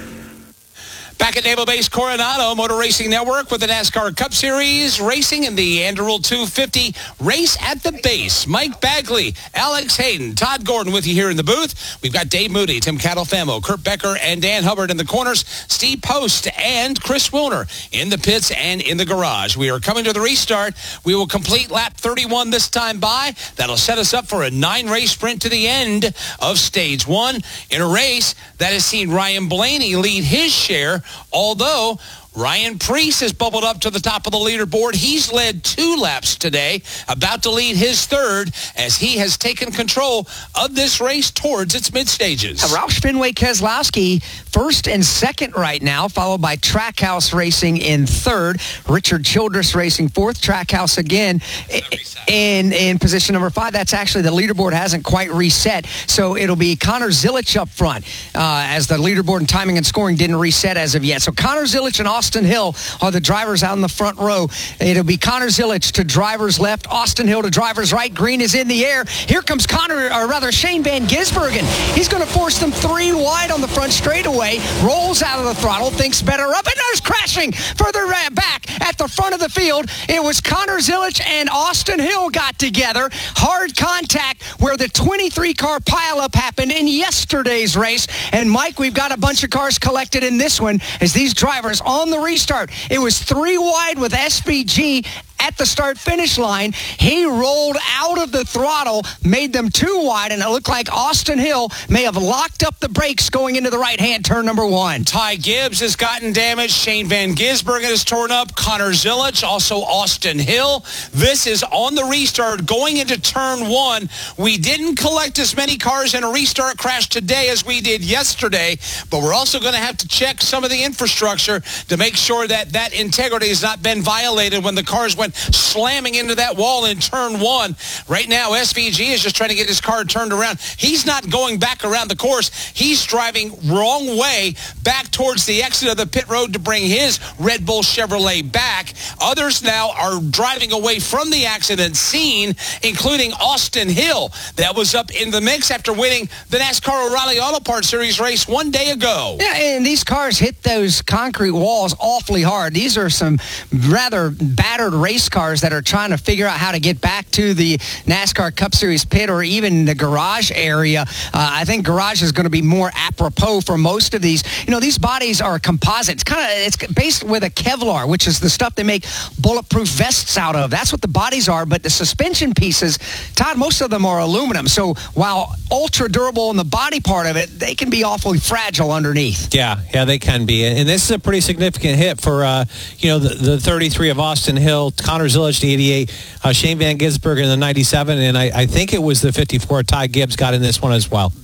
Back at Naval Base Coronado, Motor Racing Network with the NASCAR Cup Series racing in the Anderle 250 race at the base. Mike Bagley, Alex Hayden, Todd Gordon with you here in the booth. We've got Dave Moody, Tim Catalfamo, Kurt Becker, and Dan Hubbard in the corners, Steve Post and Chris Wilner in the pits and in the garage. We are coming to the restart. We will complete lap 31 this time by. That'll set us up for a 9-race sprint to the end of stage 1 in a race that has seen Ryan Blaney lead his share, although Ryan Preece has bubbled up to the top of the leaderboard. He's led 2 laps today, about to lead his 3rd as he has taken control of this race towards its mid-stages. Roush Fenway Keselowski, 1st and 2nd right now, followed by Trackhouse Racing in 3rd. Richard Childress Racing 4th. Trackhouse again in position number 5. That's actually, the leaderboard hasn't quite reset, so it'll be Connor Zilic up front as the leaderboard and timing and scoring didn't reset as of yet. So Connor Zilic and Austin Hill are the drivers out in the front row. It'll be Connor Zilic to driver's left, Austin Hill to driver's right. Green is in the air. Here comes Shane Van Gisbergen. He's going to force them 3 wide on the front straightaway. Rolls out of the throttle, thinks better up, and there's crashing further back at the front of the field. It was Connor Zilic and Austin Hill got together. Hard contact where the 23-car pileup happened in yesterday's race. And Mike, we've got a bunch of cars collected in this one as these drivers on the restart. It was 3 wide with SVG at the start-finish line. He rolled out of the throttle, made them 2 wide, and it looked like Austin Hill may have locked up the brakes going into the right-hand turn number 1. Ty Gibbs has gotten damaged. Shane Van Gisbergen is torn up. Connor Zilic, also Austin Hill. This is on the restart going into turn 1. We didn't collect as many cars in a restart crash today as we did yesterday, but we're also going to have to check some of the infrastructure to make sure that that integrity has not been violated when the cars went slamming into that wall in turn 1. Right now, SVG is just trying to get his car turned around. He's not going back around the course. He's driving wrong way back towards the exit of the pit road to bring his Red Bull Chevrolet back. Others now are driving away from the accident scene, including Austin Hill. That was up in the mix after winning the NASCAR O'Reilly Auto Parts Series race 1 day ago. Yeah, and these cars hit those concrete walls awfully hard. These are some rather battered race race cars that are trying to figure out how to get back to the NASCAR Cup Series pit or even the garage area. I think garage is going to be more apropos for most of these. These bodies are composites. It's based with a Kevlar, which is the stuff they make bulletproof vests out of. That's what the bodies are, but the suspension pieces, Todd, most of them are aluminum. So while ultra durable in the body part of it, they can be awfully fragile underneath. Yeah, they can be. And this is a pretty significant hit for, the 33 of Austin Hill, Connor Zilisch, the 88, Shane Van Gisbergen in the 97, and I think it was the 54, Ty Gibbs got in this one as well.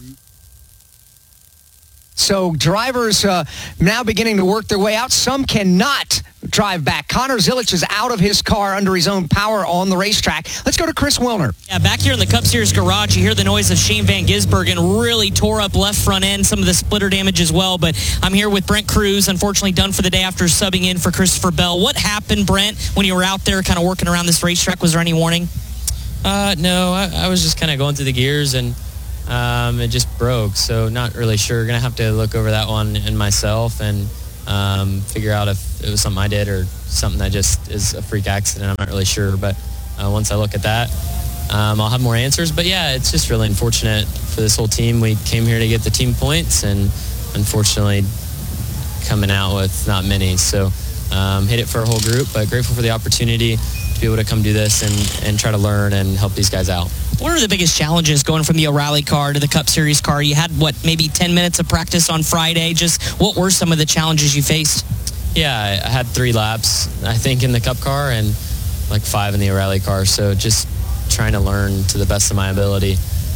So drivers now beginning to work their way out. Some cannot drive back. Connor Zilisch is out of his car under his own power on the racetrack. Let's go to Chris Wilner. Yeah, back here in the Cup Series garage, you hear the noise of Shane Van Gisbergen. Really tore up left front end, some of the splitter damage as well. But I'm here with Brent Cruz, unfortunately done for the day after subbing in for Christopher Bell. What happened, Brent, when you were out there kind of working around this racetrack? Was there any warning? No, I was just kind of going through the gears and it just broke, so not really sure. Gonna have to look over that one and myself and figure out if it was something I did or something that just is a freak accident. I'm not really sure, but once I look at that, I'll have more answers. But yeah, it's just really unfortunate for this whole team. We came here to get the team points, and unfortunately coming out with not many. So hit it for a whole group, but grateful for the opportunity to be able to come do this and try to learn and help these guys out. What are the biggest challenges going from the O'Reilly car to the Cup Series car? You had, maybe 10 minutes of practice on Friday. Just what were some of the challenges you faced? Yeah, I had 3 laps, I think, in the Cup car and like 5 in the O'Reilly car. So just trying to learn to the best of my ability.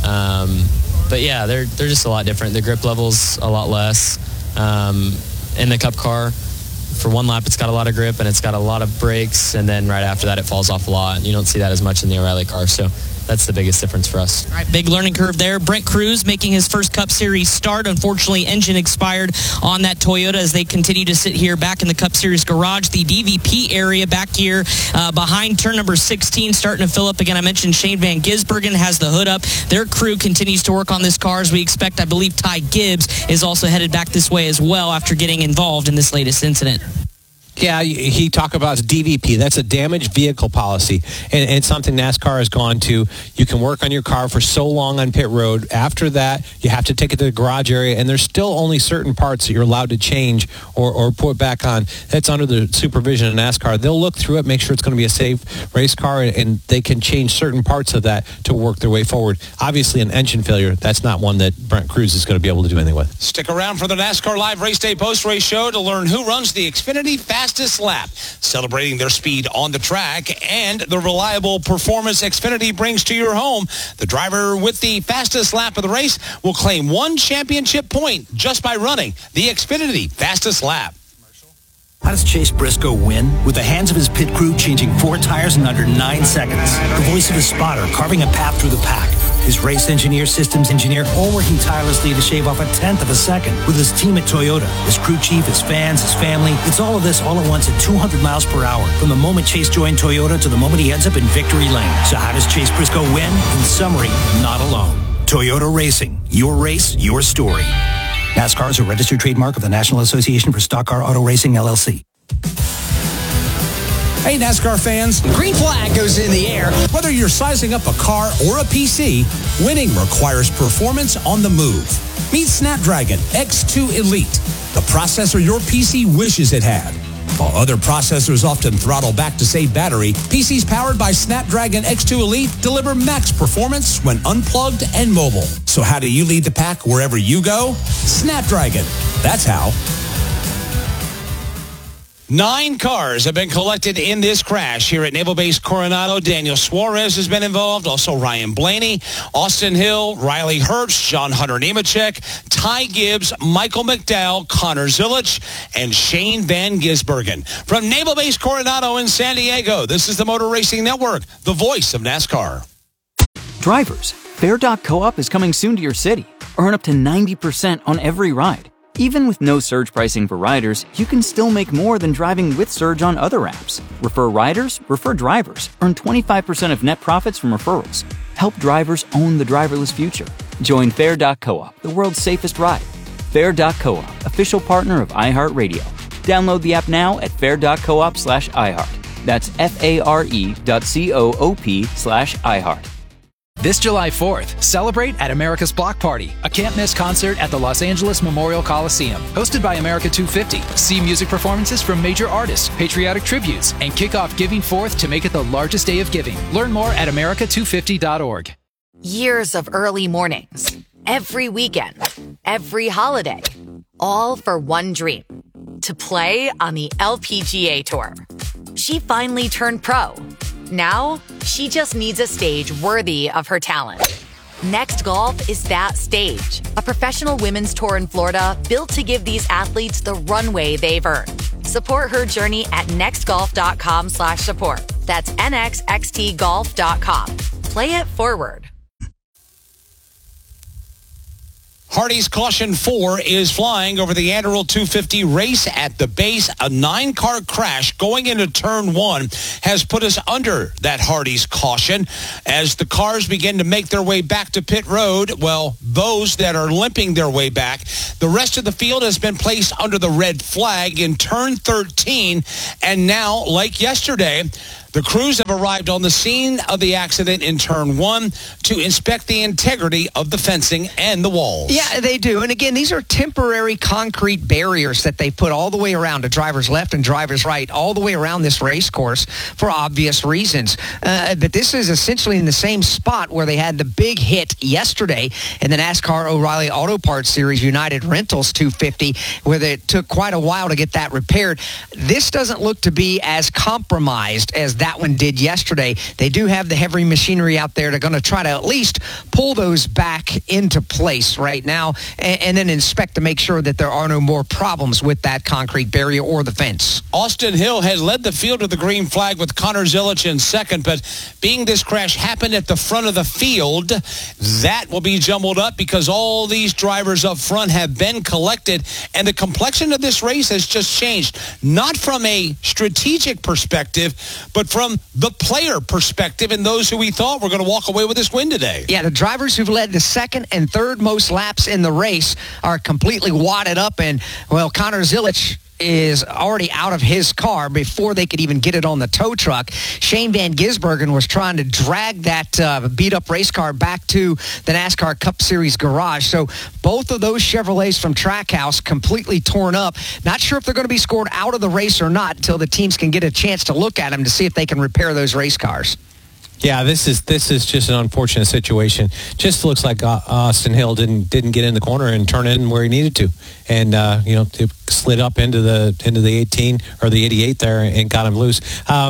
But yeah, they're just a lot different. The grip level's a lot less. In the Cup car, for one lap, it's got a lot of grip and it's got a lot of brakes. And then right after that, it falls off a lot. And you don't see that as much in the O'Reilly car. So that's the biggest difference for us. All right, big learning curve there. Brent Cruz making his first Cup Series start. Unfortunately, engine expired on that Toyota as they continue to sit here back in the Cup Series garage. The DVP area back here behind turn number 16 starting to fill up again. I mentioned Shane Van Gisbergen has the hood up. Their crew continues to work on this car as we expect. I believe Ty Gibbs is also headed back this way as well after getting involved in this latest incident. Yeah, he talked about DVP. That's a damaged vehicle policy, and it's something NASCAR has gone to. You can work on your car for so long on pit road. After that, you have to take it to the garage area, and there's still only certain parts that you're allowed to change or put back on. That's under the supervision of NASCAR. They'll look through it, make sure it's going to be a safe race car, and they can change certain parts of that to work their way forward. Obviously, an engine failure, that's not one that Brent Cruz is going to be able to do anything with. Stick around for the NASCAR Live Race Day post-race show to learn who runs the Xfinity Fastest Lap, celebrating their speed on the track and the reliable performance Xfinity brings to your home. The driver with the fastest lap of the race will claim 1 championship point just by running the Xfinity Fastest Lap. How does Chase Briscoe win? With the hands of his pit crew changing 4 tires in under 9 seconds. The voice of his spotter carving a path through the pack. His race engineer, systems engineer, all working tirelessly to shave off 1/10 of a second. With his team at Toyota, his crew chief, his fans, his family. It's all of this all at once at 200 miles per hour. From the moment Chase joined Toyota to the moment he ends up in victory lane. So how does Chase Briscoe win? In summary, not alone. Toyota Racing. Your race, your story. NASCAR is a registered trademark of the National Association for Stock Car Auto Racing, LLC. Hey, NASCAR fans. Green flag goes in the air. Whether you're sizing up a car or a PC, winning requires performance on the move. Meet Snapdragon X2 Elite, the processor your PC wishes it had. While other processors often throttle back to save battery, PCs powered by Snapdragon X2 Elite deliver max performance when unplugged and mobile. So how do you lead the pack wherever you go? Snapdragon. That's how. 9 cars have been collected in this crash here at Naval Base Coronado. Daniel Suarez has been involved. Also Ryan Blaney, Austin Hill, Riley Herbst, John Hunter Nemechek, Ty Gibbs, Michael McDowell, Connor Zilisch, and Shane Van Gisbergen. From Naval Base Coronado in San Diego, this is the Motor Racing Network, the voice of NASCAR. Drivers, Fair.coop is coming soon to your city. Earn up to 90% on every ride. Even with no surge pricing for riders, you can still make more than driving with Surge on other apps. Refer riders, refer drivers. Earn 25% of net profits from referrals. Help drivers own the driverless future. Join Fair.coop, the world's safest ride. Fair.coop, official partner of iHeartRadio. Download the app now at fair.coop/iHeart. That's FARE.coop/iHeart. This July 4th, celebrate at America's Block Party, a can't-miss concert at the Los Angeles Memorial Coliseum. Hosted by America 250. See music performances from major artists, patriotic tributes, and kick off Giving Forth to make it the largest day of giving. Learn more at america250.org. Years of early mornings, every weekend, every holiday, all for one dream, to play on the LPGA Tour. She finally turned pro. Now, she just needs a stage worthy of her talent. Next Golf is that stage. A professional women's tour in Florida built to give these athletes the runway they've earned. Support her journey at nextgolf.com/support. That's nxxtgolf.com. Play it forward. Hardy's Caution 4 is flying over the Anderle 250 race at the base. A 9-car crash going into turn 1 has put us under that Hardy's Caution. As the cars begin to make their way back to pit road, well, those that are limping their way back, the rest of the field has been placed under the red flag in turn 13. And now, like yesterday, the crews have arrived on the scene of the accident in turn 1 to inspect the integrity of the fencing and the walls. Yeah, they do. And again, these are temporary concrete barriers that they put all the way around to driver's left and driver's right, all the way around this race course for obvious reasons. But this is essentially in the same spot where they had the big hit yesterday in the NASCAR O'Reilly Auto Parts Series United Rentals 250, where it took quite a while to get that repaired. This doesn't look to be as compromised as that one did yesterday. They do have the heavy machinery out there. They're going to try to at least pull those back into place right now and then inspect to make sure that there are no more problems with that concrete barrier or the fence. Austin Hill has led the field to the green flag with Connor Zilich in second, but being this crash happened at the front of the field, that will be jumbled up because all these drivers up front have been collected, and the complexion of this race has just changed, not from a strategic perspective, but from the player perspective and those who we thought were going to walk away with this win today. Yeah, the drivers who've led the second and third most laps in the race are completely wadded up, and, well, Connor Zilich is already out of his car before they could even get it on the tow truck. Shane Van Gisbergen was trying to drag that beat-up race car back to the NASCAR Cup Series garage. So both of those Chevrolets from Trackhouse completely torn up. Not sure if they're going to be scored out of the race or not until the teams can get a chance to look at them to see if they can repair those race cars. Yeah, this is just an unfortunate situation. Just looks like Austin Hill didn't get in the corner and turn in where he needed to, and it slid up into the 18 or the 88 there and got him loose.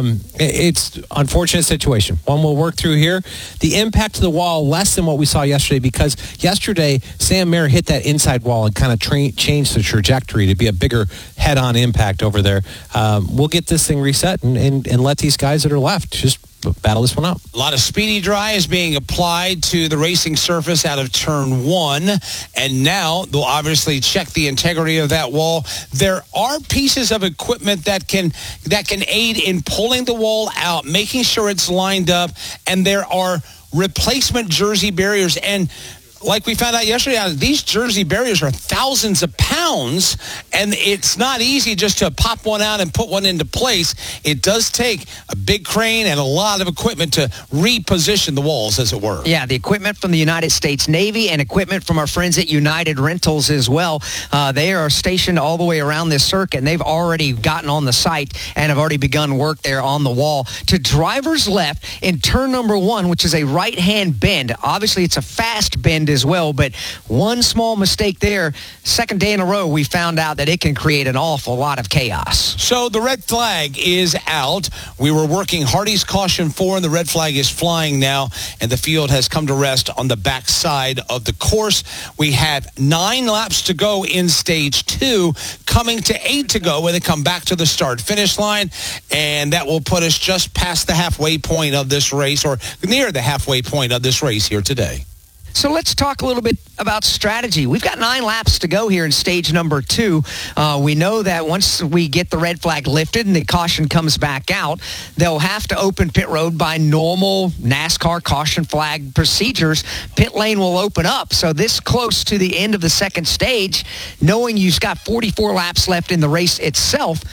It's an unfortunate situation. One we'll work through here. The impact to the wall less than what we saw yesterday, because yesterday Sam Mayer hit that inside wall and kind of changed the trajectory to be a bigger head-on impact over there. We'll get this thing reset and let these guys that are left just battle this one out. A lot of speedy dry is being applied to the racing surface out of turn 1, and now they'll obviously check the integrity of that wall. There are pieces of equipment that can aid in pulling the wall out, making sure it's lined up, and there are replacement jersey barriers. And like we found out yesterday, these jersey barriers are thousands of pounds, and it's not easy just to pop one out and put one into place. It does take a big crane and a lot of equipment to reposition the walls, as it were. Yeah, the equipment from the United States Navy and equipment from our friends at United Rentals as well. They are stationed all the way around this circuit, and they've already gotten on the site and have already begun work there on the wall. To drivers left in turn number 1, which is a right-hand bend. Obviously, it's a fast bend as well, but one small mistake there, second day in a row, we found out that it can create an awful lot of chaos. So the red flag is out. We were working Hardy's Caution 4, and the red flag is flying now, and the field has come to rest on the back side of the course. We have 9 laps to go in stage 2, coming to 8 to go when they come back to the start-finish line, and that will put us just past the halfway point of this race, or near the halfway point of this race here today. So let's talk a little bit about strategy. We've got 9 laps to go here in stage number 2. We know that once we get the red flag lifted and the caution comes back out, they'll have to open pit road by normal NASCAR caution flag procedures. Pit lane will open up. So this close to the end of the second stage, knowing you've got 44 laps left in the race itself,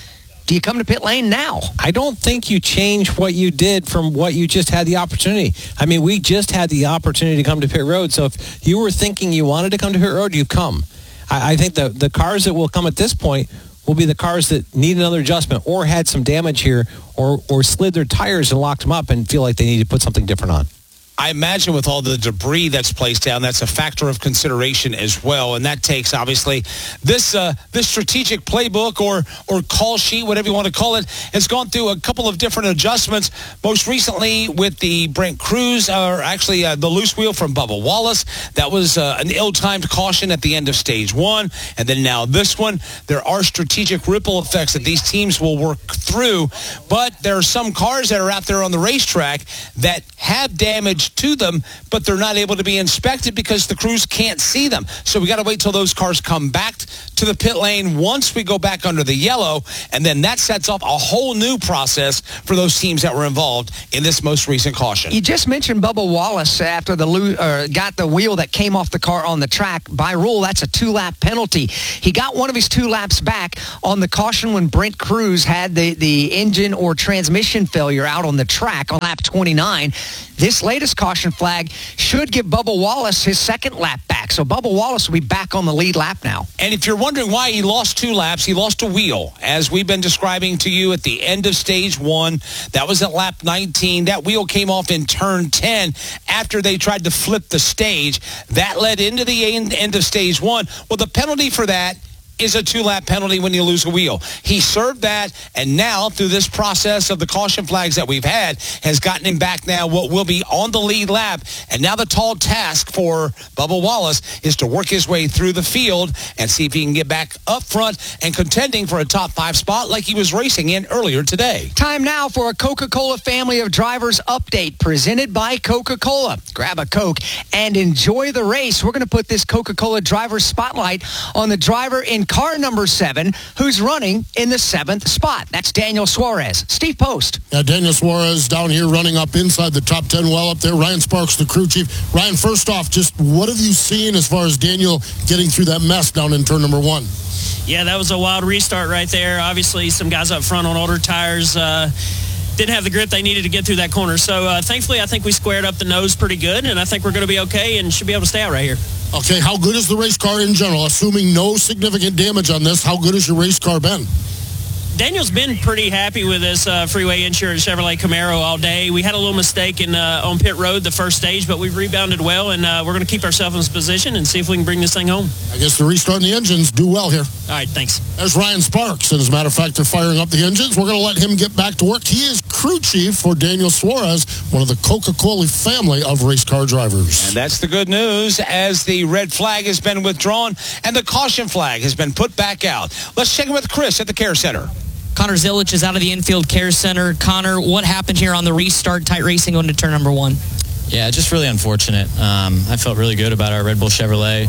Do you come to pit lane now? I don't think you change what you did from what you just had the opportunity. I mean, we just had the opportunity to come to pit road. So if you were thinking you wanted to come to pit road, you come. I think the cars that will come at this point will be the cars that need another adjustment or had some damage here or slid their tires and locked them up and feel like they need to put something different on. I imagine with all the debris that's placed down, that's a factor of consideration as well. And that takes, obviously, this strategic playbook or call sheet, whatever you want to call it, has gone through a couple of different adjustments. Most recently with the Brent Cruz, or actually the loose wheel from Bubba Wallace. That was an ill-timed caution at the end of stage 1. And then now this one. There are strategic ripple effects that these teams will work through. But there are some cars that are out there on the racetrack that have damage to them, but they're not able to be inspected because the crews can't see them. So we got to wait till those cars come back to the pit lane once we go back under the yellow, and then that sets off a whole new process for those teams that were involved in this most recent caution. You just mentioned Bubba Wallace after got the wheel that came off the car on the track. By rule, that's a 2-lap penalty. He got one of his 2 laps back on the caution when Brent Cruz had the engine or transmission failure out on the track on lap 29. This latest caution flag should give Bubba Wallace his 2nd lap back. So Bubba Wallace will be back on the lead lap now. And if you're wondering why he lost 2 laps, he lost a wheel. As we've been describing to you at the end of stage 1, that was at lap 19. That wheel came off in turn 10 after they tried to flip the stage. That led into the end of stage 1. Well, the penalty for that is a 2-lap penalty when you lose a wheel. He served that, and now through this process of the caution flags that we've had, has gotten him back now what will be on the lead lap. And now the tall task for Bubba Wallace is to work his way through the field and see if he can get back up front and contending for a top 5 spot like he was racing in earlier today. Time now for a Coca-Cola Family of Drivers update presented by Coca-Cola. Grab a Coke and enjoy the race. We're going to put this Coca-Cola driver spotlight on the driver in car number 7, who's running in the 7th spot. That's Daniel Suarez. Steve Post. Yeah, Daniel Suarez down here running up inside the top 10 well up there. Ryan Sparks, the crew chief. Ryan, first off, just what have you seen as far as Daniel getting through that mess down in turn number 1? Yeah, that was a wild restart right there. Obviously, some guys up front on older tires didn't have the grip they needed to get through that corner. So, thankfully, I think we squared up the nose pretty good, and I think we're going to be okay and should be able to stay out right here. Okay, how good is the race car in general? Assuming no significant damage on this, how good has your race car been? Daniel's been pretty happy with this Freeway Insurance Chevrolet Camaro all day. We had a little mistake on pit road the first stage, but we've rebounded well, and we're going to keep ourselves in this position and see if we can bring this thing home. I guess the restarting the engines do well here. All right, thanks. There's Ryan Sparks, and as a matter of fact, they're firing up the engines. We're going to let him get back to work. He is crew chief for Daniel Suarez, one of the Coca-Cola family of race car drivers. And that's the good news, as the red flag has been withdrawn and the caution flag has been put back out. Let's check in with Chris at the Care Center. Connor Zilich is out of the infield care center. Connor, what happened here on the restart? Tight racing going to turn number 1. Yeah, just really unfortunate. I felt really good about our Red Bull Chevrolet.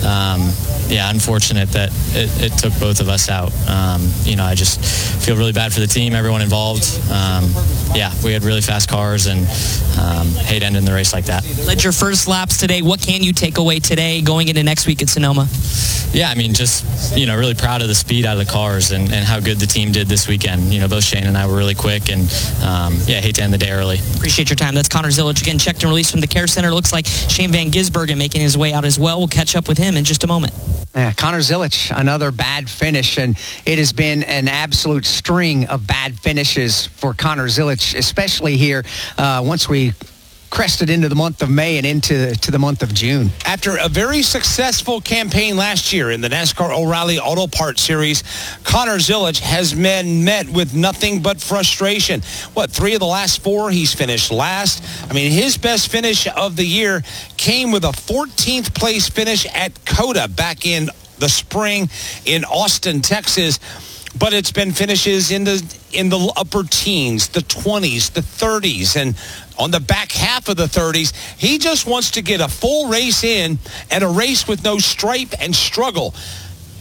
Unfortunate that it took both of us out. I just feel really bad for the team, everyone involved. We had really fast cars and hate ending the race like that. Led your first laps today. What can you take away today going into next week at Sonoma? Yeah, really proud of the speed out of the cars and how good the team did this weekend. Both Shane and I were really quick and, hate to end the day early. Appreciate your time. That's Connor Zilich again, checked and released from the Care Center. Looks like Shane Van Gisbergen making his way out as well. We'll catch up with him in just a moment. Yeah, Connor Zilich, another bad finish, and it has been an absolute string of bad finishes for Connor Zilich, especially here once we crested into the month of May and into the month of June. After a very successful campaign last year in the NASCAR O'Reilly Auto Parts Series, Connor Zilich has been met with nothing but frustration. 3 of the last 4 he's finished last. His best finish of the year came with a 14th place finish at COTA back in the spring in Austin, Texas. But it's been finishes in the upper teens, the 20s, the 30s, and on the back half of the 30s. He just wants to get a full race in and a race with no strife and struggle.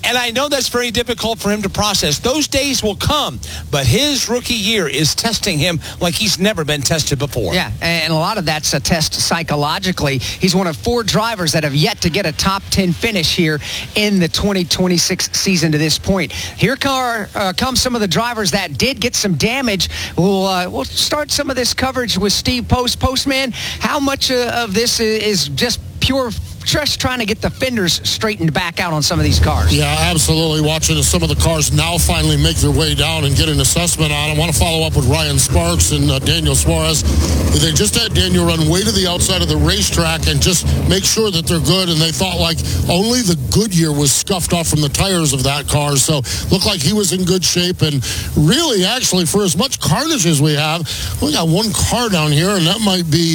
And I know that's very difficult for him to process. Those days will come, but his rookie year is testing him like he's never been tested before. Yeah, and a lot of that's a test psychologically. He's one of 4 drivers that have yet to get a top 10 finish here in the 2026 season to this point. Here come some of the drivers that did get some damage. We'll start some of this coverage with Steve Post. Postman, how much of this is just pure just trying to get the fenders straightened back out on some of these cars? Yeah, absolutely. Watching some of the cars now finally make their way down and get an assessment on. I want to follow up with Ryan Sparks and Daniel Suarez. They just had Daniel run way to the outside of the racetrack and just make sure that they're good, and they thought like only the Goodyear was scuffed off from the tires of that car, so looked like he was in good shape. And really, actually, for as much carnage as we have, we got one car down here, and that might be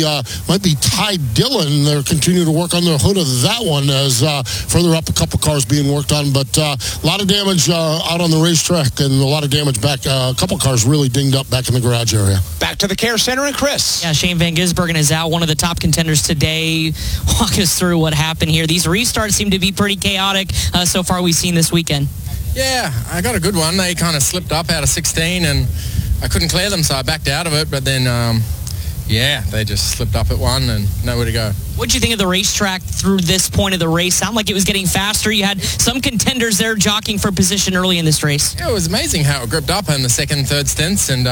Ty Dillon. They're continuing to work on the hood of that one as further up a couple cars being worked on, but a lot of damage out on the racetrack and a lot of damage back. A couple cars really dinged up back in the garage area. Back to the Care Center and Chris. Yeah, Shane Van Gisbergen is out, one of the top contenders today. Walk us through what happened here. These restarts seem to be pretty chaotic so far we've seen this weekend. Yeah, I got a good one. They kind of slipped up out of 16 and I couldn't clear them, so I backed out of it, but then they just slipped up at one and nowhere to go. What did you think of the racetrack through this point of the race? Sounded like it was getting faster. You had some contenders there jockeying for position early in this race. Yeah, it was amazing how it gripped up in the second, third stints, and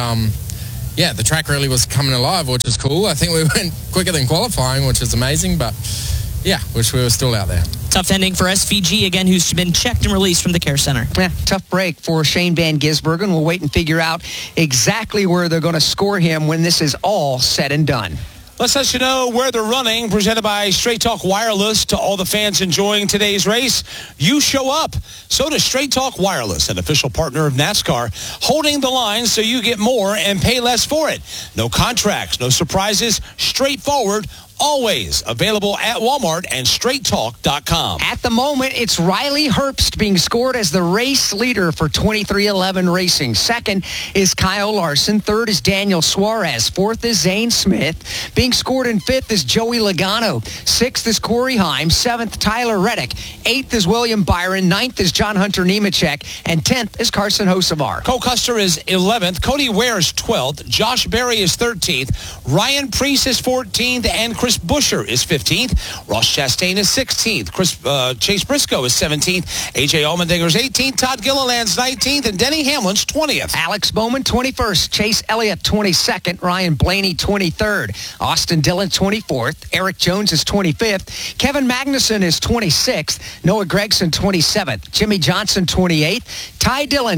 the track really was coming alive, which is cool. I think we went quicker than qualifying, which is amazing, but wish we were still out there. Tough ending for SVG again, who's been checked and released from the Care Center. Yeah, tough break for Shane Van Gisbergen. We'll wait and figure out exactly where they're going to score him when this is all said and done. Let's let you know where they're running, presented by Straight Talk Wireless. To all the fans enjoying today's race, you show up. So does Straight Talk Wireless, an official partner of NASCAR, holding the line so you get more and pay less for it. No contracts, no surprises, straightforward, always available at Walmart and straighttalk.com. At the moment, it's Riley Herbst being scored as the race leader for 23XI Racing. Second is Kyle Larson. Third is Daniel Suarez. Fourth is Zane Smith. Being scored in fifth is Joey Logano. Sixth is Corey Heim. Seventh, Tyler Reddick. Eighth is William Byron. Ninth is John Hunter Nemechek. And 10th is Carson Hocevar. Cole Custer is 11th. Cody Ware is 12th. Josh Berry is 13th. Ryan Preece is 14th. And Chris Buescher is 15th. Ross Chastain is 16th. Chase Briscoe is 17th. A.J. Allmendinger is 18th. Todd Gilliland's 19th. And Denny Hamlin's 20th. Alex Bowman, 21st. Chase Elliott, 22nd. Ryan Blaney, 23rd. Austin Dillon, 24th. Eric Jones is 25th. Kevin Magnuson is 26th. Noah Gragson, 27th. Jimmy Johnson, 28th. Ty Dillon,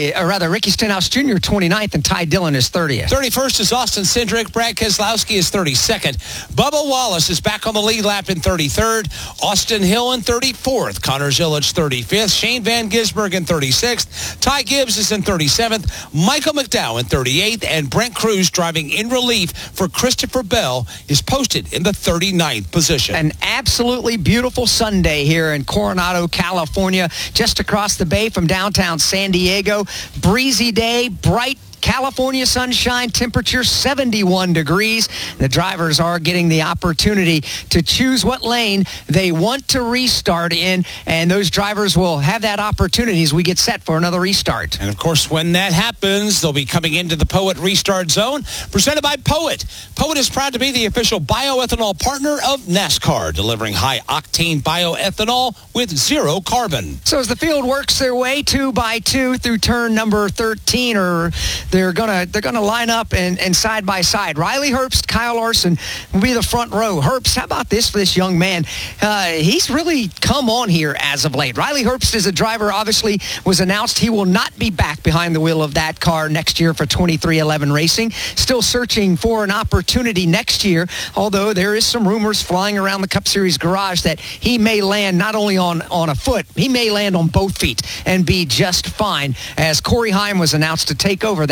Ricky Stenhouse Jr., 29th. And Ty Dillon is 30th. 31st is Austin Cindric. Brad Keselowski is 32nd. Bubba Wallace is back on the lead lap in 33rd. Austin Hill in 34th. Connor Zilisch 35th. Shane Van Gisbergen 36th. Ty Gibbs is in 37th. Michael McDowell in 38th. And Brent Cruz, driving in relief for Christopher Bell, is posted in the 39th position. An absolutely beautiful Sunday here in Coronado, California, just across the bay from downtown San Diego. Breezy day, bright California sunshine, temperature 71 degrees. The drivers are getting the opportunity to choose what lane they want to restart in, and those drivers will have that opportunity as we get set for another restart. And of course, when that happens, they'll be coming into the Poet Restart Zone, presented by Poet. Poet is proud to be the official bioethanol partner of NASCAR, delivering high-octane bioethanol with zero carbon. So as the field works their way 2 by 2 through turn number 13, they're gonna line up and side by side. Riley Herbst, Kyle Larson will be the front row. Herbst, how about this for this young man? He's really come on here as of late. Riley Herbst is a driver, obviously was announced he will not be back behind the wheel of that car next year for 23XI Racing. Still searching for an opportunity next year, although there is some rumors flying around the Cup Series garage that he may land not only on a foot, he may land on both feet and be just fine, as Corey Heim was announced to take over that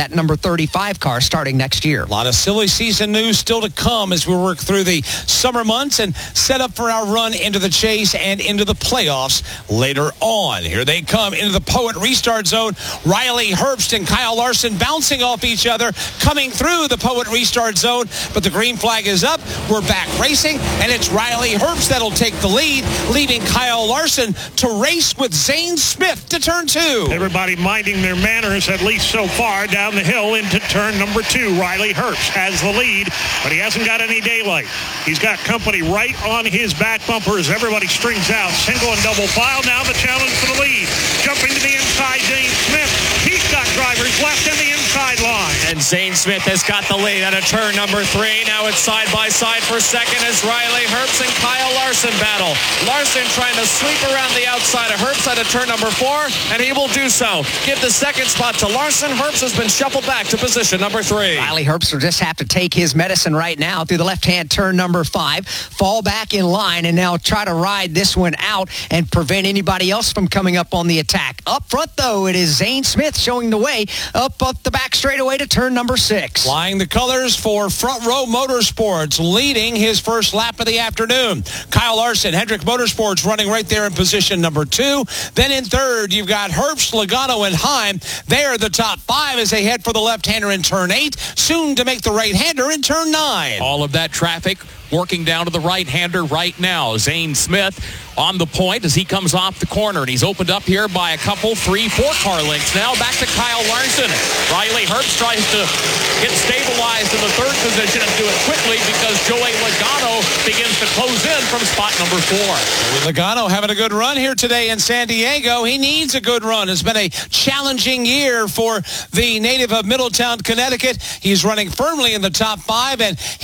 that number 35 car starting next year. A lot of silly season news still to come as we work through the summer months and set up for our run into the chase and into the playoffs later on. Here they come into the Poet restart zone. Riley Herbst and Kyle Larson bouncing off each other, coming through the Poet restart zone, but the green flag is up. We're back racing, and it's Riley Herbst that'll take the lead, leaving Kyle Larson to race with Zane Smith to turn 2. Everybody minding their manners, at least so far, down the hill into turn number 2. Riley Herbst has the lead, but he hasn't got any daylight. He's got company right on his back bumper as everybody strings out. Single and double file. Now the challenge for the lead. Jumping to the inside, Zane Smith. He's got drivers left in the inside line. And Zane Smith has got the lead out of turn number 3. Now it's side by side for second as Riley Herbst and Kyle Larson battle. Larson trying to sweep around the outside of Herbst out of turn number 4, and he will do so. Give the second spot to Larson. Herbst has been shuffled back to position number 3. Riley Herbst will just have to take his medicine right now through the left-hand turn number 5, fall back in line, and now try to ride this one out and prevent anybody else from coming up on the attack. Up front, though, it is Zane Smith showing the way up the back straightaway to turn number 6. Flying the colors for Front Row Motorsports, leading his first lap of the afternoon. Kyle Larson, Hendrick Motorsports running right there in position number 2. Then in third, you've got Herbst, Logano, and Heim. They are the top 5 as they head for the left-hander in turn 8, soon to make the right-hander in turn 9. All of that traffic working down to the right-hander right now. Zane Smith on the point as he comes off the corner, and he's opened up here by a couple, 3-4 car lengths. Now back to Kyle Larson. Riley Herbst tries to get stabilized in the third position and do it quickly because Joey Logano begins to close in from spot number 4. Logano having a good run here today in San Diego. He needs a good run. It's been a challenging year for the native of Middletown, Connecticut. He's running firmly in the top 5, and